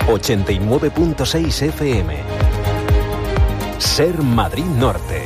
89.6 FM. Ser Madrid Norte.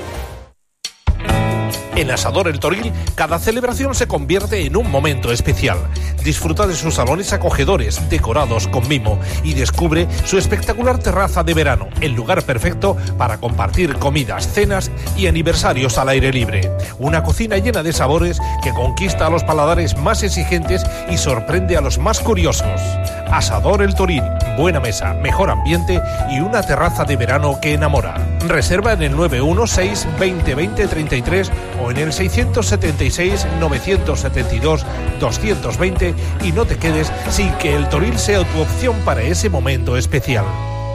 En Asador El Toril, cada celebración se convierte en un momento especial. Disfruta de sus salones acogedores, decorados con mimo, y descubre su espectacular terraza de verano, el lugar perfecto para compartir comidas, cenas y aniversarios al aire libre. Una cocina llena de sabores que conquista a los paladares más exigentes y sorprende a los más curiosos. Asador El Toril, buena mesa, mejor ambiente y una terraza de verano que enamora. Reserva en el 916 20 20 33 o en el 676 972 220 y no te quedes sin que El Toril sea tu opción para ese momento especial.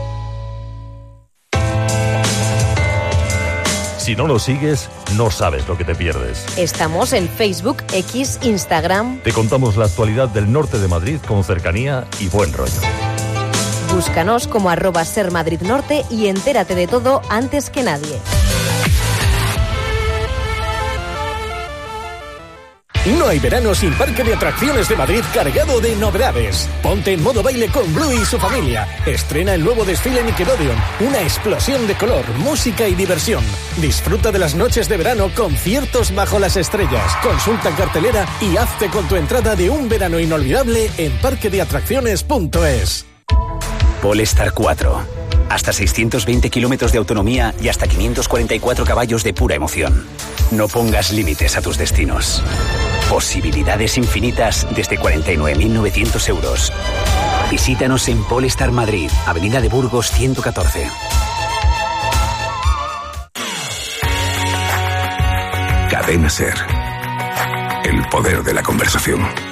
Si no nos sigues, no sabes lo que te pierdes. Estamos en Facebook, X, Instagram. Te contamos la actualidad del norte de Madrid con cercanía y buen rollo. Búscanos como @sermadridnorte y entérate de todo antes que nadie. No hay verano sin Parque de Atracciones de Madrid cargado de novedades. Ponte en modo baile con Blue y su familia. Estrena el nuevo desfile Nickelodeon. Una explosión de color, música y diversión. Disfruta de las noches de verano, conciertos bajo las estrellas. Consulta cartelera y hazte con tu entrada de un verano inolvidable en parquedeatracciones.es. Polestar 4. Hasta 620 kilómetros de autonomía y hasta 544 caballos de pura emoción. No pongas límites a tus destinos. Posibilidades infinitas desde 49.900 euros. Visítanos en Polestar Madrid, Avenida de Burgos 114. Cadena SER. El poder de la conversación.